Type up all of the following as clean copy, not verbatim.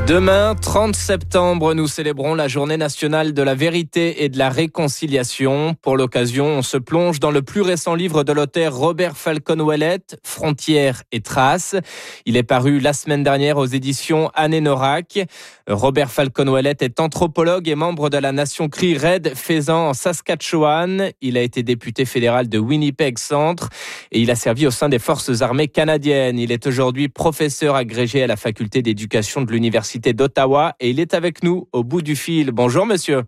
Demain, 30 septembre, nous célébrons la journée nationale de la vérité et de la réconciliation. Pour l'occasion, on se plonge dans le plus récent livre de l'auteur Robert Falcon Ouellet, Frontières et traces. Il est paru la semaine dernière aux éditions Anne-Norac. Robert Falcon Ouellet est anthropologue et membre de la nation Cri Red Faisan en Saskatchewan. Il a été député fédéral de Winnipeg Centre et il a servi au sein des forces armées canadiennes. Il est aujourd'hui professeur agrégé à la faculté d'éducation de l'Université d'Ottawa et il est avec nous au bout du fil. Bonjour monsieur.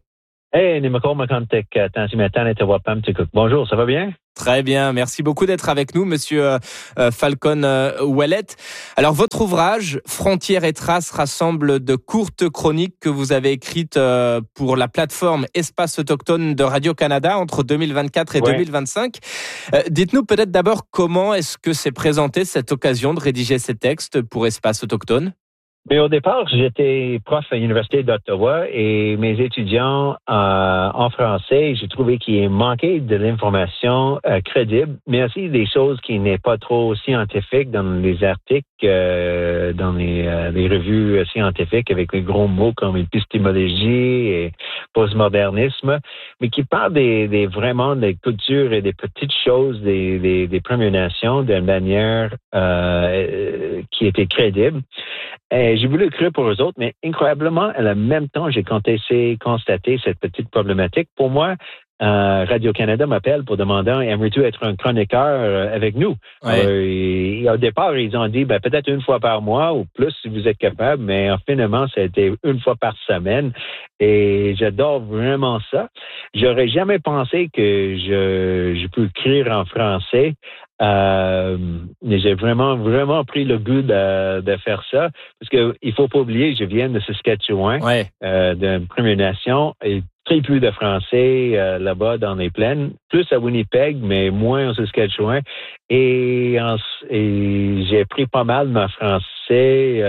Bonjour, ça va bien? Très bien, merci beaucoup d'être avec nous, monsieur Falcon Ouellet. Alors, votre ouvrage, Frontières et traces, rassemble de courtes chroniques que vous avez écrites pour la plateforme Espace Autochtone de Radio-Canada entre 2024 et 2025. Dites-nous peut-être d'abord comment est-ce que s'est présentée cette occasion de rédiger ces textes pour Espace Autochtone? Mais au départ, j'étais prof à l'Université d'Ottawa et mes étudiants en français, j'ai trouvé qu'il manquait de l'information crédible, mais aussi des choses qui n'est pas trop scientifiques dans les articles, dans les revues scientifiques avec les gros mots comme épistémologie et postmodernisme, mais qui parlent vraiment des cultures et des petites choses des Premières Nations d'une manière qui était crédible. Et j'ai voulu écrire pour eux autres, mais incroyablement, à la même temps, j'ai constaté cette petite problématique. Pour moi, Radio-Canada m'appelle pour demander « Aimerais-tu être un chroniqueur avec nous? Ouais. Et au départ, ils ont dit peut-être une fois par mois ou plus si vous êtes capable, mais finalement, ça a été une fois par semaine. Et j'adore vraiment ça. J'aurais jamais pensé que je peux écrire en français. Mais j'ai vraiment pris le goût de faire ça parce que il faut pas oublier, je viens de Saskatchewan, d'une Première Nation et très peu de français là-bas dans les plaines, plus à Winnipeg, mais moins au Saskatchewan. Et j'ai appris pas mal mon français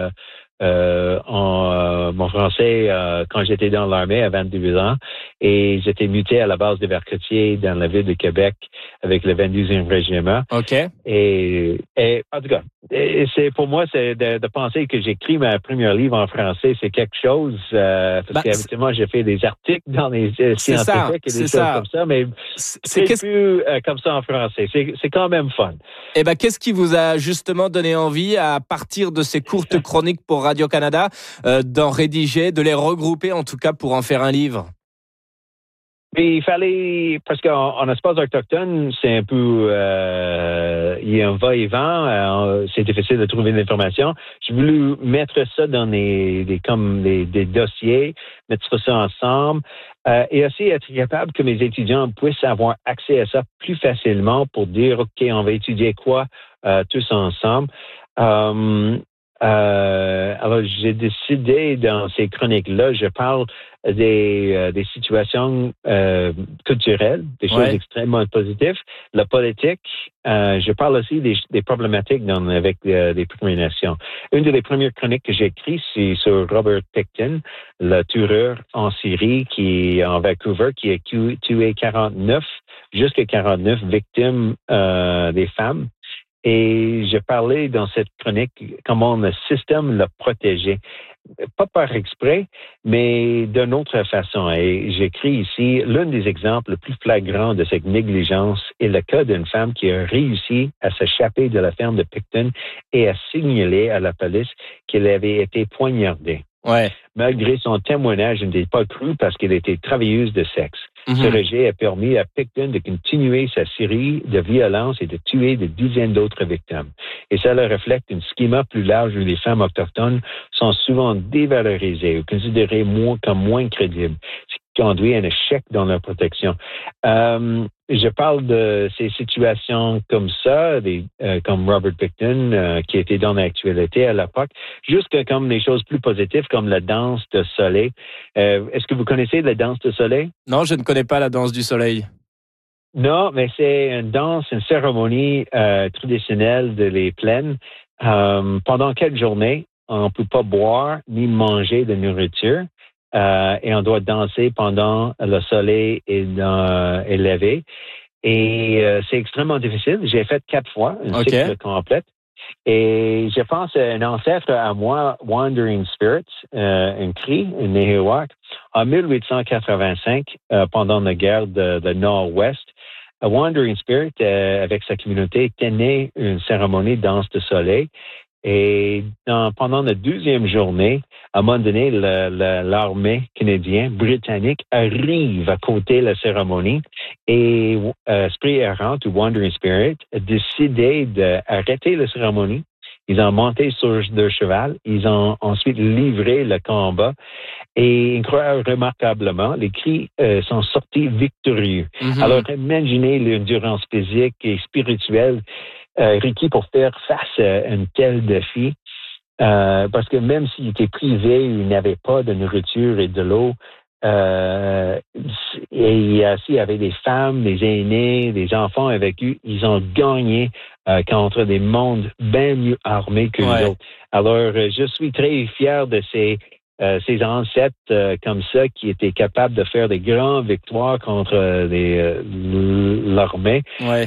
mon français quand j'étais dans l'armée à 22 ans et j'étais muté à la base de Vercotier dans la ville de Québec avec le 22e régiment. OK. Et en tout cas, pour moi, c'est de penser que j'écris ma première livre en français, c'est quelque chose parce qu'habituellement, j'ai fait des articles dans les scientifiques et des choses comme ça, mais c'est plus comme ça en français. C'est quand même fun. Eh ben, qu'est-ce qui vous a justement donné envie, à partir de ces courtes chroniques pour Radio-Canada, d'en rédiger, de les regrouper en tout cas pour en faire un livre? Mais il fallait, parce qu'en espace autochtone, c'est un peu, il y a un va-et-vient, c'est difficile de trouver de l'information. J'ai voulu mettre ça dans des dossiers, mettre ça ensemble, et aussi être capable que mes étudiants puissent avoir accès à ça plus facilement pour dire, OK, on va étudier quoi tous ensemble. Alors, j'ai décidé dans ces chroniques-là, je parle des situations culturelles, des choses extrêmement positives, la politique. Je parle aussi des problématiques avec les Premières Nations. Une des premières chroniques que j'ai écrites, c'est sur Robert Pickton, le tueur en Syrie qui est en Vancouver, qui a tué jusqu'à 49 victimes des femmes. Et je parlais dans cette chronique comment le système l'a protégé. Pas par exprès, mais d'une autre façon. Et j'écris ici, l'un des exemples les plus flagrants de cette négligence est le cas d'une femme qui a réussi à s'échapper de la ferme de Pickton et à signaler à la police qu'elle avait été poignardée. Ouais. Malgré son témoignage, je n'était pas cru parce qu'elle était travailleuse de sexe. Ce rejet a permis à Pickton de continuer sa série de violences et de tuer des dizaines d'autres victimes. Et cela reflète un schéma plus large où les femmes autochtones sont souvent dévalorisées ou considérées comme moins crédibles, ce qui conduit à un échec dans leur protection. Je parle de ces situations comme ça, comme Robert Pickton, qui était dans l'actualité à l'époque, jusqu'à comme des choses plus positives comme la danse de soleil. Est-ce que vous connaissez la danse de soleil? Non, je ne connais pas la danse du soleil. Non, mais c'est une danse, une cérémonie traditionnelle de les plaines. Pendant quelques journées, on ne peut pas boire ni manger de nourriture. Et on doit danser pendant le soleil est levé. Et c'est extrêmement difficile. J'ai fait 4 fois, une cycle complète. Et je pense un ancêtre à moi, Wandering Spirits, un cri, un Nehewak, en 1885, pendant la guerre de Nord-Ouest. Wandering Spirit, avec sa communauté, tenait une cérémonie de danse de soleil. Et pendant la 12e journée, à un moment donné, l'armée canadienne, britannique, arrive à côté de la cérémonie et Esprit errant ou Wandering Spirit a décidé d'arrêter la cérémonie. Ils ont monté sur leur cheval. Ils ont ensuite livré le combat. Et remarquablement, les cris sont sortis victorieux. Mm-hmm. Alors, imaginez l'endurance physique et spirituelle Ricky pour faire face à un tel défi. Parce que même s'il était privé, il n'avait pas de nourriture et de l'eau. Et s'il y avait des femmes, des aînés, des enfants avec eux, ils ont gagné contre des mondes bien mieux armés que nous autres. Alors, je suis très fier de ces ancêtres comme ça qui étaient capables de faire des grandes victoires contre l'armée. Ouais.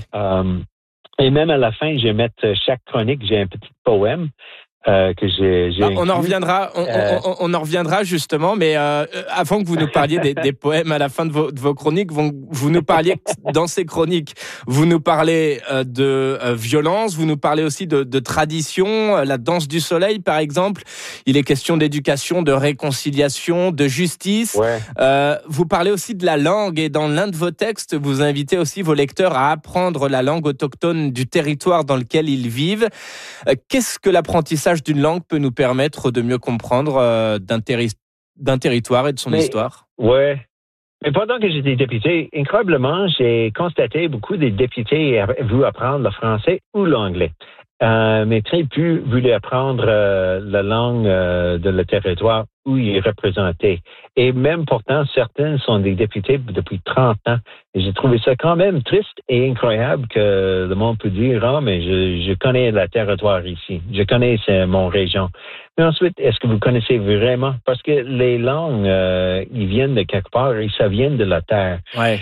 Et même à la fin, je vais mettre chaque chronique, j'ai un petit poème que j'ai on en reviendra justement, mais avant que vous nous parliez des poèmes à la fin de vos chroniques, vous nous parliez dans ces chroniques, vous nous parlez de violence, vous nous parlez aussi de tradition, la danse du soleil par exemple. Il est question d'éducation, de réconciliation, de justice. Ouais. Vous parlez aussi de la langue et dans l'un de vos textes, vous invitez aussi vos lecteurs à apprendre la langue autochtone du territoire dans lequel ils vivent. Qu'est-ce que l'apprentissage d'une langue peut nous permettre de mieux comprendre d'un territoire et de son histoire? Oui. Mais pendant que j'étais député, incroyablement, j'ai constaté beaucoup des députés voulaient apprendre le français ou l'anglais. Mais très peu voulaient apprendre la langue de le territoire où ils représentaient. Et même pourtant, certains sont des députés depuis 30 ans. Et j'ai trouvé ça quand même triste et incroyable que le monde peut dire, ah, mais je connais le territoire ici. Je connais mon région. Mais ensuite, est-ce que vous connaissez vraiment? Parce que les langues, ils viennent de quelque part et ça vient de la terre. Ouais.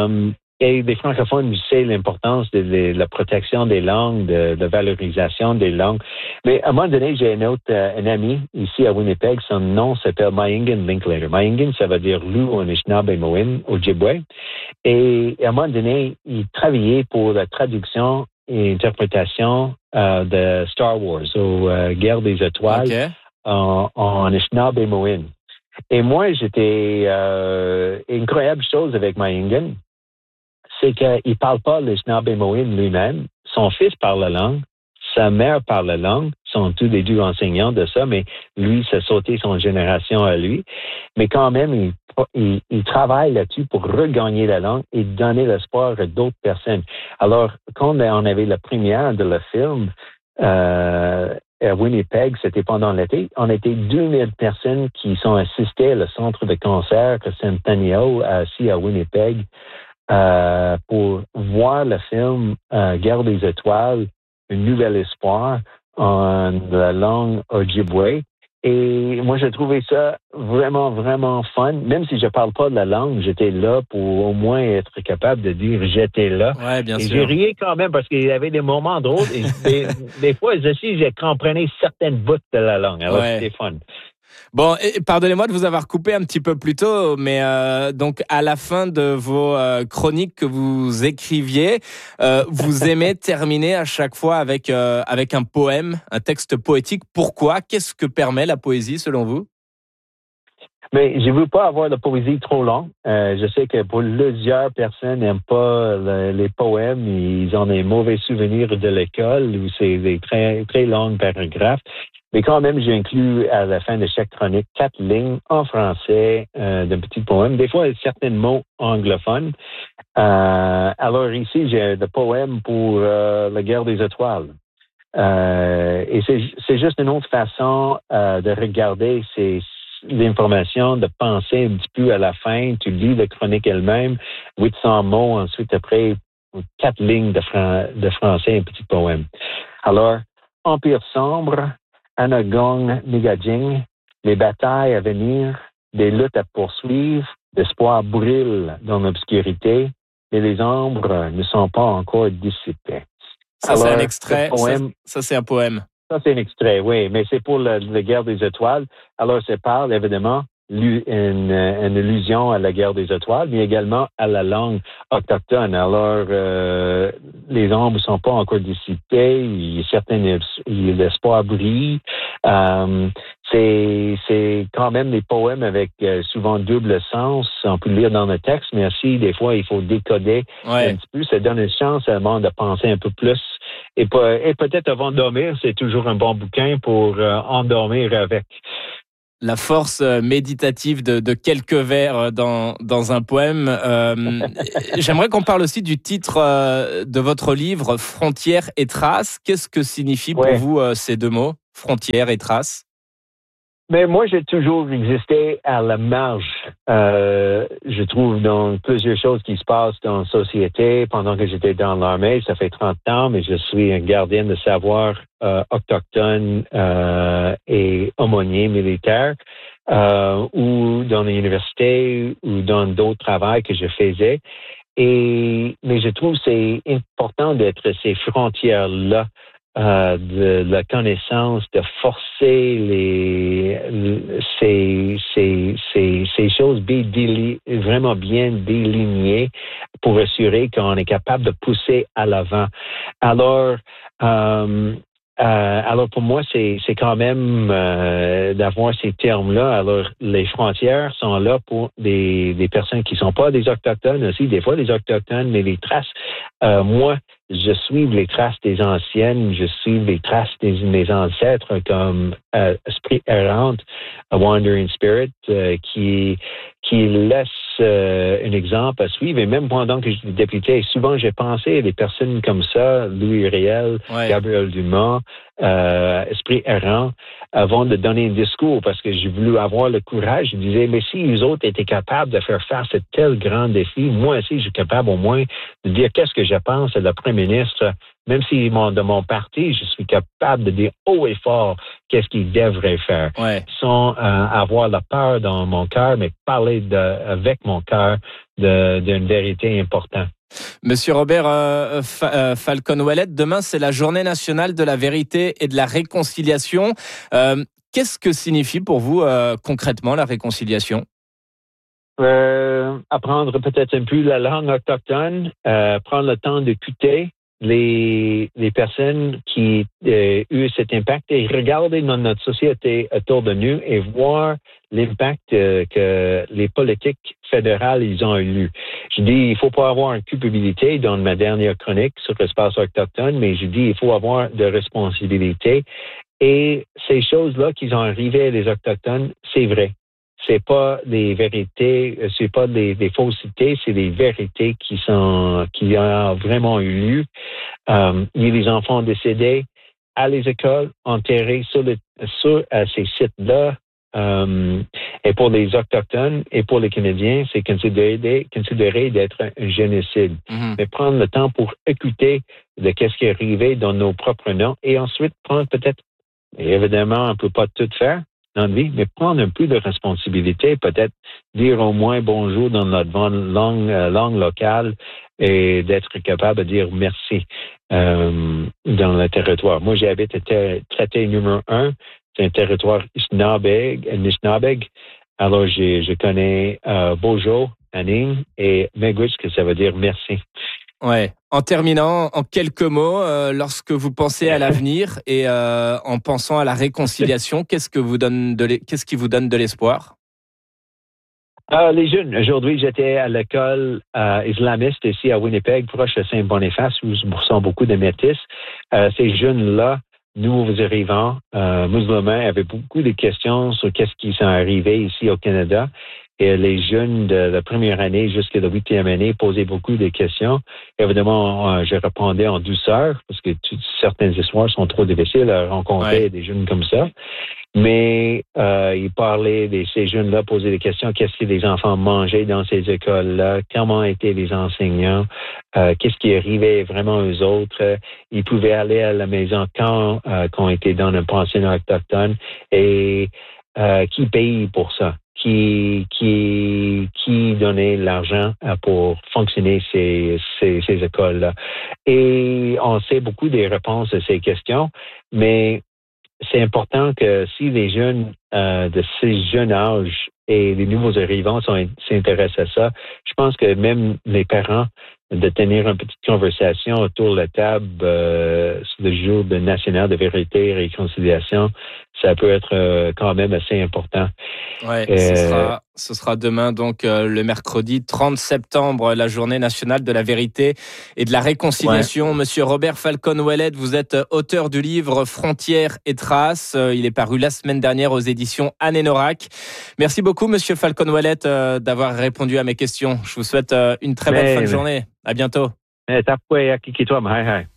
Et les francophones, savent l'importance de la protection des langues, de la valorisation des langues. Mais à un moment donné, j'ai un ami ici à Winnipeg. Son nom s'appelle Maïngan Linklater. Maïngan, ça veut dire loup en Anishinaabe-Moin, Ojibwe. Et à un moment donné, il travaillait pour la traduction et interprétation de Star Wars, aux Guerres des Étoiles, en Anishinaabe-Moin. Et moi, j'étais incroyable chose avec Maïngan. C'est qu'il ne parle pas le Anishinaabe-Moin lui-même. Son fils parle la langue, sa mère parle la langue, sont tous les deux enseignants de ça, mais lui, ça a sauté son génération à lui. Mais quand même, il travaille là-dessus pour regagner la langue et donner l'espoir à d'autres personnes. Alors, quand on avait la première de le film, à Winnipeg, c'était pendant l'été, on était 2000 personnes qui sont assistées au centre de concert Centennial, ici à Winnipeg, pour voir le film Guerre des Étoiles, Un Nouvel Espoir en la langue Ojibwe. Et moi, j'ai trouvé ça vraiment, vraiment fun. Même si je parle pas de la langue, j'étais là pour au moins être capable de dire j'étais là. Ouais, bien sûr. J'ai ri quand même parce qu'il y avait des moments drôles. Et des fois, aussi, j'ai compris certaines bouts de la langue. Alors, c'était fun. Bon, pardonnez-moi de vous avoir coupé un petit peu plus tôt, mais donc à la fin de vos chroniques que vous écriviez, vous aimez terminer à chaque fois avec un poème, un texte poétique. Pourquoi? Qu'est-ce que permet la poésie selon vous? Mais je veux pas avoir la poésie trop longue. Je sais que pour plusieurs personnes n'aiment pas les poèmes, ils ont des mauvais souvenirs de l'école où c'est des très très longs paragraphes. Mais quand même, j'ai inclus à la fin de chaque chronique 4 lignes en français d'un petit poème. Des fois, certains mots anglophones. Alors ici, j'ai le poème pour la Guerre des Étoiles. Et c'est juste une autre façon de regarder l'information, de penser un petit peu à la fin. Tu lis la chronique elle-même, 800 mots, ensuite après 4 lignes de français, un petit poème. Alors, Empire sombre, Anagong Nigajing, les batailles à venir, des luttes à poursuivre, l'espoir brûle dans l'obscurité, mais les ombres ne sont pas encore dissipées. Ça, c'est un extrait. Ça, c'est un poème. Ça, c'est un extrait, oui, mais c'est pour la guerre des étoiles. Alors, ça parle, évidemment, une allusion à la guerre des étoiles, mais également à la langue autochtone. Alors, les ombres ne sont pas encore dissipées, l'espoir brille. C'est quand même des poèmes avec souvent double sens. On peut le lire dans le texte, mais aussi, des fois, il faut décoder un petit peu. Ça donne une chance à le monde de penser un peu plus. Et peut-être avant de dormir, c'est toujours un bon bouquin pour endormir avec. La force méditative de quelques vers dans un poème. J'aimerais qu'on parle aussi du titre de votre livre, Frontières et traces. Qu'est-ce que signifient pour vous ces deux mots, frontières et traces? Mais moi, j'ai toujours existé à la marge. Je trouve dans plusieurs choses qui se passent dans la société. Pendant que j'étais dans l'armée, ça fait 30 ans, mais je suis un gardien de savoir autochtone et aumônier militaire, ou dans les universités ou dans d'autres travaux que je faisais. Mais je trouve que c'est important d'être ces frontières-là. De la connaissance, de forcer ces choses vraiment bien délignées pour assurer qu'on est capable de pousser à l'avant. Alors pour moi, c'est quand même d'avoir ces termes-là. Alors, les frontières sont là pour des personnes qui sont pas des autochtones aussi, des fois des autochtones, mais les traces. Moi, je suis les traces des anciennes, je suis les traces de mes ancêtres comme Esprit errant, a Wandering Spirit, qui laisse un exemple à suivre. Et même pendant que j'étais député, souvent j'ai pensé à des personnes comme ça, Louis Riel, Gabriel Dumas, Esprit errant, avant de donner un discours, parce que j'ai voulu avoir le courage. Je disais, mais si les autres étaient capables de faire face à tel grand défi, moi aussi, je suis capable au moins de dire qu'est-ce que je pense à le premier ministre. Même si de mon parti, je suis capable de dire haut et fort qu'est-ce qu'il devrait faire, sans avoir la peur dans mon cœur, mais parler avec mon cœur d'une vérité importante. Monsieur Robert Falcon-Ouellet, demain c'est la journée nationale de la vérité et de la réconciliation. Qu'est-ce que signifie pour vous concrètement la réconciliation? Apprendre peut-être un peu la langue autochtone, prendre le temps d'écouter les personnes qui eu cet impact et regarder dans notre société autour de nous et voir l'impact que les politiques fédérales ils ont eu. Je dis, il faut pas avoir une culpabilité dans ma dernière chronique sur l'espace autochtone, mais je dis, il faut avoir de responsabilité. Et ces choses-là qui ont arrivé les Autochtones, c'est vrai. C'est pas des vérités, c'est pas des faussetés, c'est des vérités qui ont vraiment eu lieu. Il y a des enfants décédés à les écoles, enterrés sur ces sites-là. Et pour les Autochtones et pour les Canadiens, c'est considéré d'être un génocide. Mais prendre le temps pour écouter de qu'est-ce qui est arrivé dans nos propres noms et ensuite prendre peut-être, évidemment, on ne peut pas tout faire dans la vie, mais prendre un peu de responsabilité, peut-être dire au moins bonjour dans notre langue locale et d'être capable de dire merci dans le territoire. Moi, j'habite à traité numéro 1, c'est un territoire Nishnabeg. Alors, je connais Bojo, Aning et Megwitch, que ça veut dire merci. Ouais. En terminant, en quelques mots, lorsque vous pensez à l'avenir et en pensant à la réconciliation, qu'est-ce qui vous donne de l'espoir? Les jeunes. Aujourd'hui, j'étais à l'école islamiste ici à Winnipeg, proche de Saint-Boniface, où sont beaucoup de métis. Ces jeunes-là, nouveaux arrivants musulmans, avaient beaucoup de questions sur qu'est-ce qui s'est arrivé ici au Canada. Et les jeunes de la première année jusqu'à la 8e année posaient beaucoup de questions. Évidemment, je répondais en douceur parce que certaines histoires sont trop difficiles à rencontrer des jeunes comme ça. Mais ils parlaient de ces jeunes-là, posaient des questions. Qu'est-ce que les enfants mangeaient dans ces écoles-là? Comment étaient les enseignants? Qu'est-ce qui arrivait vraiment aux autres? Ils pouvaient aller à la maison quand on était dans un pensionnat autochtone. Et qui paye pour ça, qui donnait l'argent pour fonctionner ces écoles-là. Et on sait beaucoup des réponses à ces questions, mais c'est important que si les jeunes de ces jeunes âges et les nouveaux arrivants s'intéressent à ça, je pense que même les parents, de tenir une petite conversation autour de la table sur le jour national de vérité et réconciliation, ça peut être quand même assez important. Ouais, ce sera demain, donc le mercredi 30 septembre, la journée nationale de la vérité et de la réconciliation. Ouais. Monsieur Robert Falcon-Ouellet, vous êtes auteur du livre Frontières et Traces. Il est paru la semaine dernière aux éditions Anne-et-Norac. Merci beaucoup, Monsieur Falcon-Ouellet, d'avoir répondu à mes questions. Je vous souhaite une très bonne fin de journée. À bientôt.